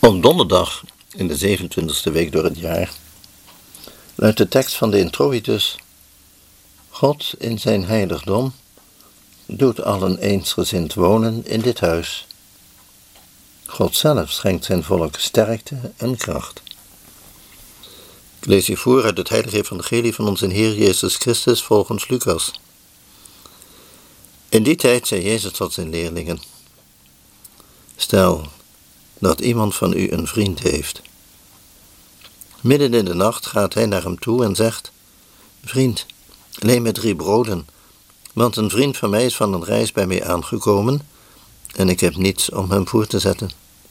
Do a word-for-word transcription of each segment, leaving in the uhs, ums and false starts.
Op donderdag, in de zevenentwintigste week door het jaar, luidt de tekst van de introitus: God in zijn heiligdom doet allen eensgezind wonen in dit huis. God zelf schenkt zijn volk sterkte en kracht. Ik lees u voor uit het heilige evangelie van onze Heer Jezus Christus volgens Lucas. In die tijd zei Jezus tot zijn leerlingen: Stel dat iemand van u een vriend heeft. Midden in de nacht gaat hij naar hem toe en zegt: Vriend, leen me drie broden, want een vriend van mij is van een reis bij mij aangekomen en ik heb niets om hem voor te zetten.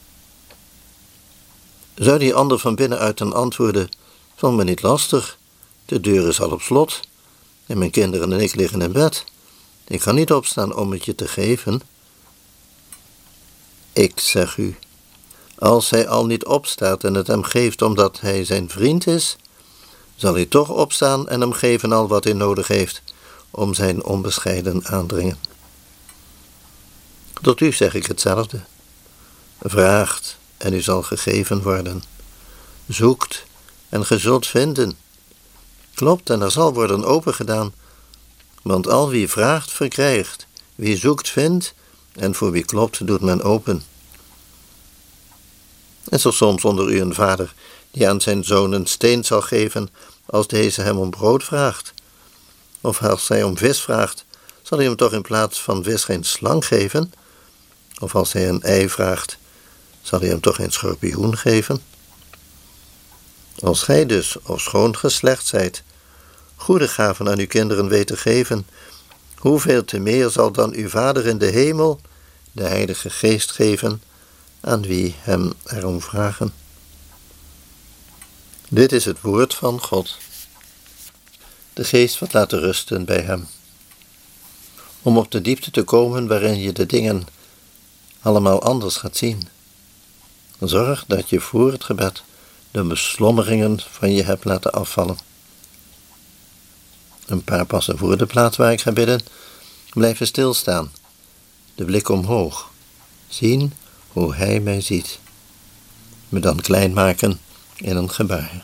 Zou die ander van binnenuit dan antwoorden: Val me niet lastig, de deur is al op slot en mijn kinderen en ik liggen in bed. Ik kan niet opstaan om het je te geven. Ik zeg u, als hij al niet opstaat en het hem geeft omdat hij zijn vriend is, zal hij toch opstaan en hem geven al wat hij nodig heeft om zijn onbescheiden aandringen. Tot u zeg ik hetzelfde. Vraagt en u zal gegeven worden. Zoekt en ge zult vinden. Klopt en er zal worden opengedaan. Want al wie vraagt, verkrijgt. Wie zoekt, vindt. En voor wie klopt, doet men open. Is er soms onder u een vader die aan zijn zoon een steen zal geven als deze hem om brood vraagt? Of als hij om vis vraagt, zal hij hem toch in plaats van vis geen slang geven? Of als hij een ei vraagt, zal hij hem toch geen schorpioen geven? Als gij dus, ofschoon geslecht zijt, goede gaven aan uw kinderen weet te geven, hoeveel te meer zal dan uw Vader in de hemel de Heilige Geest geven aan wie hem erom vragen. Dit is het woord van God. De Geest wat laten rusten bij hem. Om op de diepte te komen waarin je de dingen allemaal anders gaat zien. Zorg dat je voor het gebed de beslommeringen van je hebt laten afvallen. Een paar passen voor de plaats waar ik ga bidden, blijven stilstaan, de blik omhoog, zien hoe hij mij ziet, me dan klein maken in een gebaar.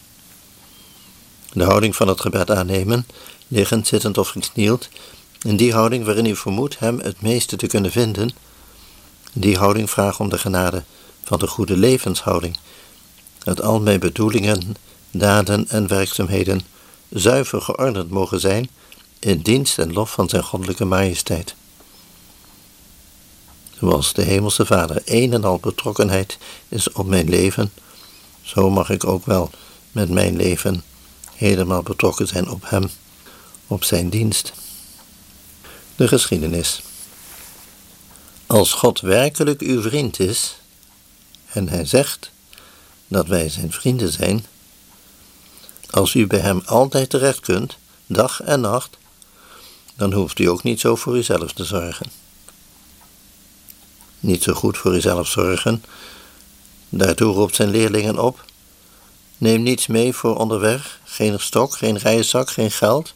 De houding van het gebed aannemen, liggend, zittend of geknield, in die houding waarin u vermoedt hem het meeste te kunnen vinden, die houding vraagt om de genade van de goede levenshouding, dat al mijn bedoelingen, daden en werkzaamheden zuiver geordend mogen zijn in dienst en lof van zijn goddelijke majesteit. Zoals de Hemelse Vader een en al betrokkenheid is op mijn leven, zo mag ik ook wel met mijn leven helemaal betrokken zijn op hem, op zijn dienst. De geschiedenis. Als God werkelijk uw vriend is, en hij zegt dat wij zijn vrienden zijn, als u bij hem altijd terecht kunt, dag en nacht, dan hoeft u ook niet zo voor uzelf te zorgen. Niet zo goed voor uzelf zorgen, daartoe roept zijn leerlingen op: neem niets mee voor onderweg, geen stok, geen reiszak, geen geld.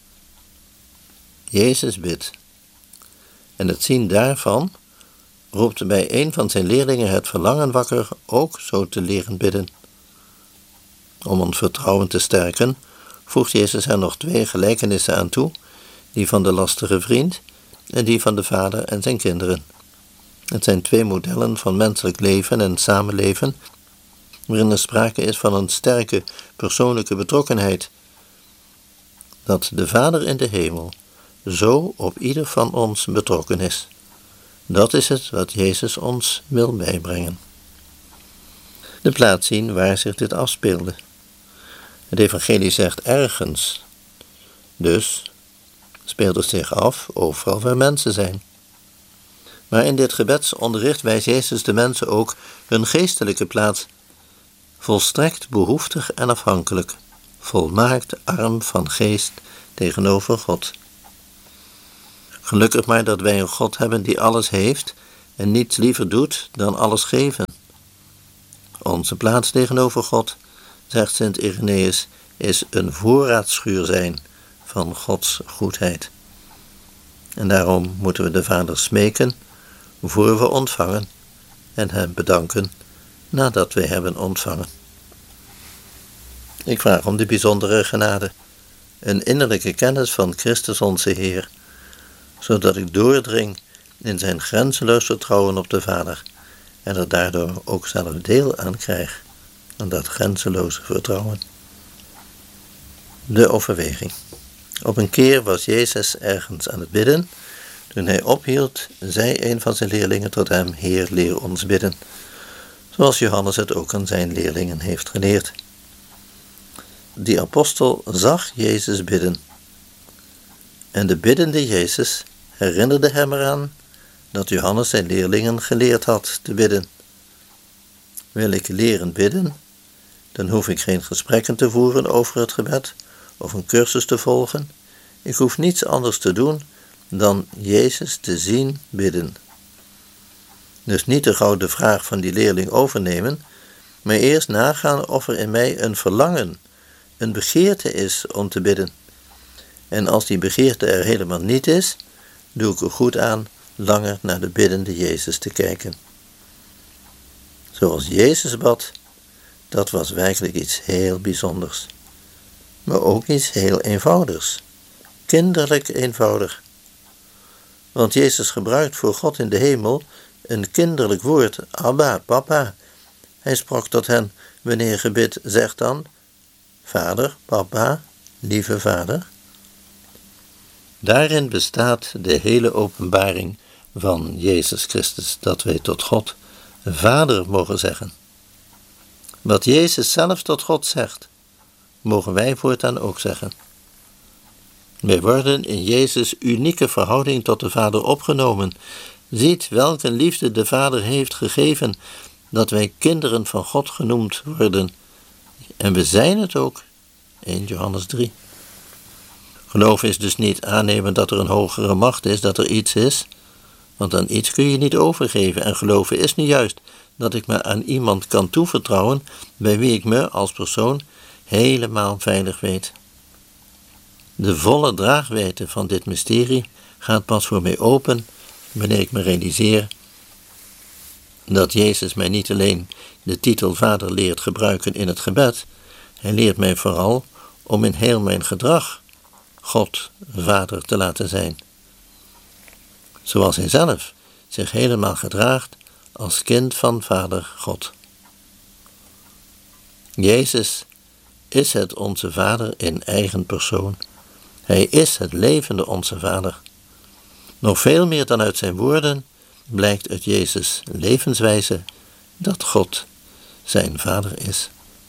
Jezus bidt. En het zien daarvan roept bij een van zijn leerlingen het verlangen wakker ook zo te leren bidden. Om ons vertrouwen te sterken, voegt Jezus er nog twee gelijkenissen aan toe, die van de lastige vriend en die van de vader en zijn kinderen. Het zijn twee modellen van menselijk leven en samenleven, waarin er sprake is van een sterke persoonlijke betrokkenheid, dat de Vader in de hemel zo op ieder van ons betrokken is. Dat is het wat Jezus ons wil bijbrengen. De plaats zien waar zich dit afspeelde. Het evangelie zegt ergens. Dus speelt het zich af overal waar mensen zijn. Maar in dit gebedsonderricht wijst Jezus de mensen ook hun geestelijke plaats, volstrekt behoeftig en afhankelijk, volmaakt arm van geest tegenover God. Gelukkig maar dat wij een God hebben die alles heeft en niets liever doet dan alles geven. Onze plaats tegenover God, zegt Sint Irenaeus, is een voorraadschuur zijn van Gods goedheid. En daarom moeten we de Vader smeken voor we ontvangen en hem bedanken nadat wij hebben ontvangen. Ik vraag om de bijzondere genade, een innerlijke kennis van Christus onze Heer, zodat ik doordring in zijn grenzeloos vertrouwen op de Vader en er daardoor ook zelf deel aan krijg, aan dat grenzeloze vertrouwen. De overweging. Op een keer was Jezus ergens aan het bidden. Toen hij ophield, zei een van zijn leerlingen tot hem: Heer, leer ons bidden, zoals Johannes het ook aan zijn leerlingen heeft geleerd. Die apostel zag Jezus bidden. En de biddende Jezus herinnerde hem eraan dat Johannes zijn leerlingen geleerd had te bidden. Wil ik leren bidden, dan hoef ik geen gesprekken te voeren over het gebed of een cursus te volgen. Ik hoef niets anders te doen dan Jezus te zien bidden. Dus niet te gauw de vraag van die leerling overnemen, maar eerst nagaan of er in mij een verlangen, een begeerte is om te bidden. En als die begeerte er helemaal niet is, doe ik er goed aan langer naar de biddende Jezus te kijken. Zoals Jezus bad, dat was werkelijk iets heel bijzonders. Maar ook iets heel eenvoudigs. Kinderlijk eenvoudig. Want Jezus gebruikt voor God in de hemel een kinderlijk woord, Abba, papa. Hij sprak tot hen, wanneer je bidt, zegt dan, Vader, papa, lieve Vader. Daarin bestaat de hele openbaring van Jezus Christus, dat wij tot God Vader mogen zeggen. Wat Jezus zelf tot God zegt, mogen wij voortaan ook zeggen. Wij worden in Jezus' unieke verhouding tot de Vader opgenomen. Ziet welke liefde de Vader heeft gegeven, dat wij kinderen van God genoemd worden. En we zijn het ook, eerste Johannes drie. Geloof is dus niet aannemen dat er een hogere macht is, dat er iets is, want aan iets kun je niet overgeven. En geloven is nu juist dat ik me aan iemand kan toevertrouwen, bij wie ik me als persoon helemaal veilig weet. De volle draagwijdte van dit mysterie gaat pas voor mij open wanneer ik me realiseer dat Jezus mij niet alleen de titel Vader leert gebruiken in het gebed, hij leert mij vooral om in heel mijn gedrag God Vader te laten zijn. Zoals hij zelf zich helemaal gedraagt als kind van Vader God. Jezus is het onze Vader in eigen persoon. Hij is het levende onze Vader. Nog veel meer dan uit zijn woorden blijkt uit Jezus' levenswijze dat God zijn Vader is.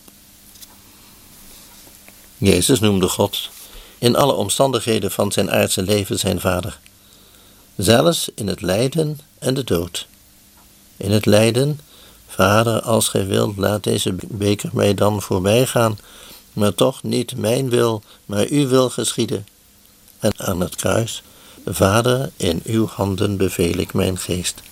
Jezus noemde God in alle omstandigheden van zijn aardse leven zijn Vader. Zelfs in het lijden en de dood. In het lijden, Vader, als gij wilt, laat deze beker mij dan voorbij gaan, maar toch niet mijn wil, maar uw wil geschieden. En aan het kruis, Vader, in uw handen beveel ik mijn geest.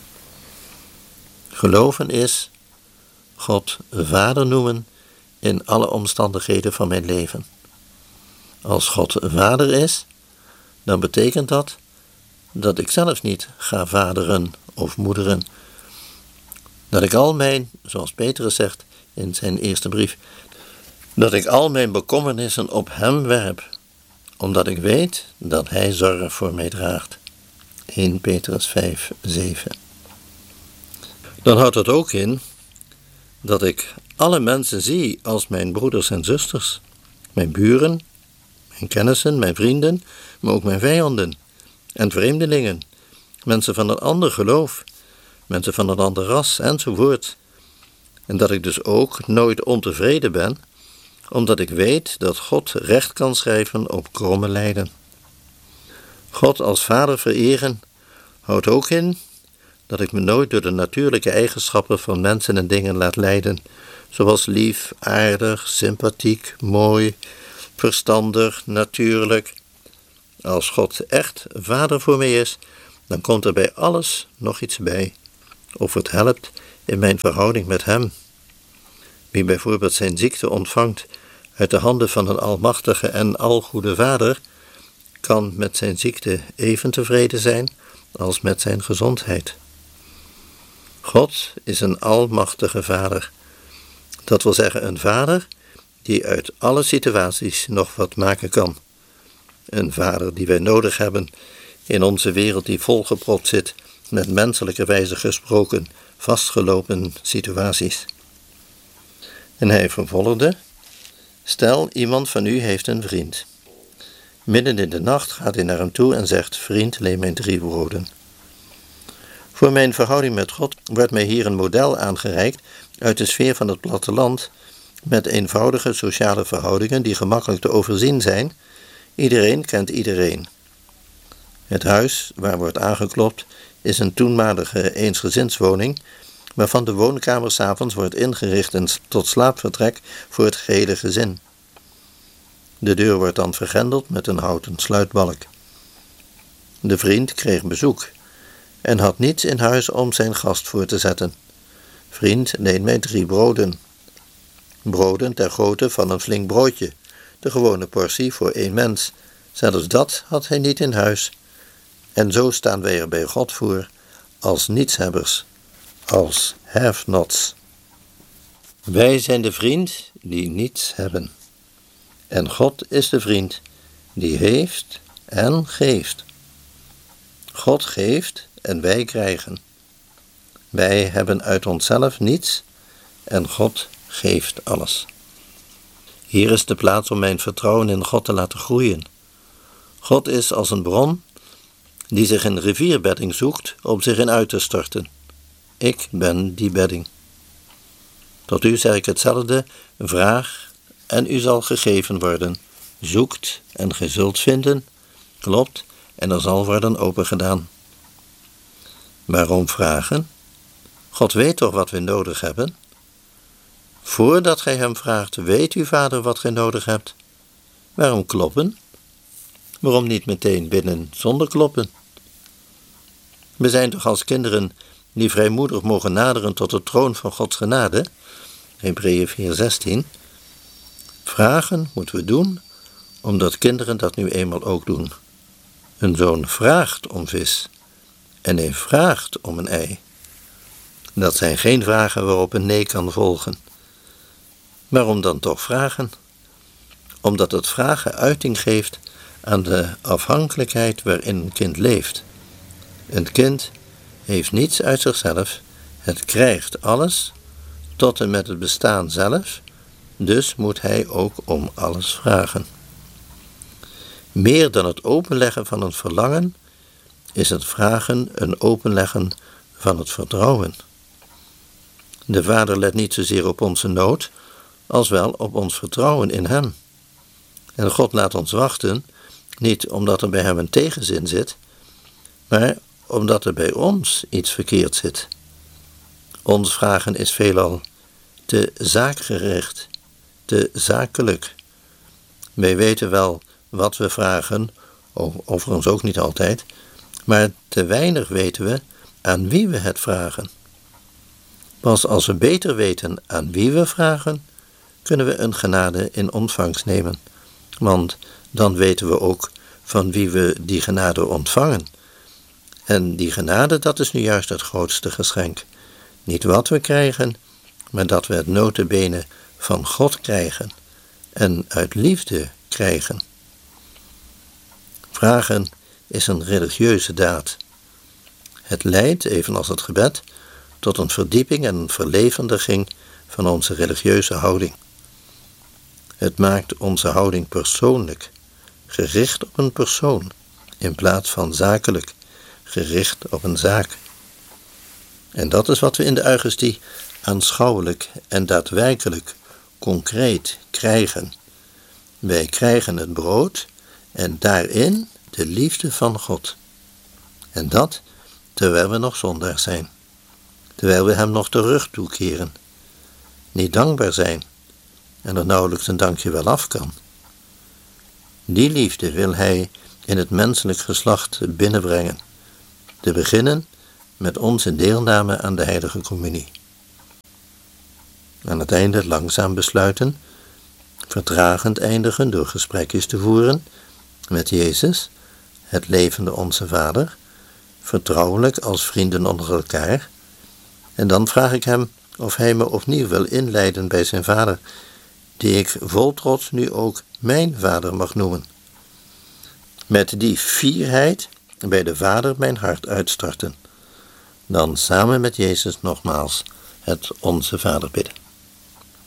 Geloven is God Vader noemen in alle omstandigheden van mijn leven. Als God Vader is, dan betekent dat dat ik zelf niet ga vaderen of moederen. Dat ik al mijn, zoals Petrus zegt in zijn eerste brief, dat ik al mijn bekommernissen op hem werp, omdat ik weet dat hij zorg voor mij draagt. eerste Petrus vijf, zeven. Dan houdt dat ook in dat ik alle mensen zie als mijn broeders en zusters, mijn buren, mijn kennissen, mijn vrienden, maar ook mijn vijanden en vreemdelingen, mensen van een ander geloof, mensen van een ander ras enzovoort. En dat ik dus ook nooit ontevreden ben, omdat ik weet dat God recht kan schrijven op kromme lijden. God als Vader vereren houdt ook in dat ik me nooit door de natuurlijke eigenschappen van mensen en dingen laat leiden, zoals lief, aardig, sympathiek, mooi, verstandig, natuurlijk. Als God echt Vader voor mij is, dan komt er bij alles nog iets bij, of het helpt in mijn verhouding met Hem. Wie bijvoorbeeld zijn ziekte ontvangt uit de handen van een almachtige en algoede Vader, kan met zijn ziekte even tevreden zijn als met zijn gezondheid. God is een almachtige Vader. Dat wil zeggen een Vader die uit alle situaties nog wat maken kan. Een Vader die wij nodig hebben in onze wereld die volgepropt zit met menselijke wijze gesproken vastgelopen situaties. En hij vervolgde: stel, iemand van u heeft een vriend. Midden in de nacht gaat hij naar hem toe en zegt: vriend, leen mij drie broden. Voor mijn verhouding met God wordt mij hier een model aangereikt uit de sfeer van het platteland, met eenvoudige sociale verhoudingen die gemakkelijk te overzien zijn. Iedereen kent iedereen. Het huis waar wordt aangeklopt is een toenmalige eensgezinswoning, waarvan de woonkamer 's avonds wordt ingericht tot slaapvertrek voor het gehele gezin. De deur wordt dan vergrendeld met een houten sluitbalk. De vriend kreeg bezoek en had niets in huis om zijn gast voor te zetten. Vriend, leen mij drie broden. Broden ter grootte van een flink broodje, de gewone portie voor één mens. Zelfs dat had hij niet in huis. En zo staan wij er bij God voor, als nietshebbers, als have-nots. Wij zijn de vriend die niets hebben. En God is de vriend die heeft en geeft. God geeft en wij krijgen. Wij hebben uit onszelf niets en God geeft alles. Hier is de plaats om mijn vertrouwen in God te laten groeien. God is als een bron die zich een rivierbedding zoekt om zich in uit te storten. Ik ben die bedding. Tot u zeg ik hetzelfde: vraag en u zal gegeven worden. Zoekt en ge zult vinden. Klopt en er zal worden opengedaan. Waarom vragen? God weet toch wat we nodig hebben? Voordat gij hem vraagt, weet uw Vader wat gij nodig hebt. Waarom kloppen? Waarom niet meteen binnen zonder kloppen? We zijn toch als kinderen die vrijmoedig mogen naderen tot de troon van Gods genade? Hebreeën vier zestien. Vragen moeten we doen, omdat kinderen dat nu eenmaal ook doen. Een zoon vraagt om vis en hij vraagt om een ei. Dat zijn geen vragen waarop een nee kan volgen. Waarom dan toch vragen? Omdat het vragen uiting geeft aan de afhankelijkheid waarin een kind leeft. Een kind heeft niets uit zichzelf, het krijgt alles, tot en met het bestaan zelf, dus moet hij ook om alles vragen. Meer dan het openleggen van een verlangen, is het vragen een openleggen van het vertrouwen. De Vader let niet zozeer op onze nood, als wel op ons vertrouwen in hem. En God laat ons wachten, niet omdat er bij hem een tegenzin zit, maar omdat er bij ons iets verkeerd zit. Ons vragen is veelal te zaakgericht, te zakelijk. Wij weten wel wat we vragen, overigens ook niet altijd, maar te weinig weten we aan wie we het vragen. Pas als we beter weten aan wie we vragen, kunnen we een genade in ontvangst nemen. Want dan weten we ook van wie we die genade ontvangen. En die genade, dat is nu juist het grootste geschenk. Niet wat we krijgen, maar dat we het nota bene van God krijgen en uit liefde krijgen. Vragen is een religieuze daad. Het leidt, evenals het gebed, tot een verdieping en een verlevendiging van onze religieuze houding. Het maakt onze houding persoonlijk, gericht op een persoon, in plaats van zakelijk, gericht op een zaak. En dat is wat we in de Eucharistie aanschouwelijk en daadwerkelijk, concreet krijgen. Wij krijgen het brood en daarin de liefde van God. En dat terwijl we nog zondaar zijn, terwijl we hem nog de rug toekeren, niet dankbaar zijn en er nauwelijks een dankje wel af kan. Die liefde wil hij in het menselijk geslacht binnenbrengen, te beginnen met onze deelname aan de heilige communie. Aan het einde langzaam besluiten, vertragend eindigen door gesprekjes te voeren met Jezus, het levende onze Vader, vertrouwelijk als vrienden onder elkaar, En dan vraag ik hem of hij me opnieuw wil inleiden bij zijn vader, die ik vol trots nu ook mijn vader mag noemen. Met die fierheid bij de Vader mijn hart uitstorten. Dan samen met Jezus nogmaals het Onze Vader bidden.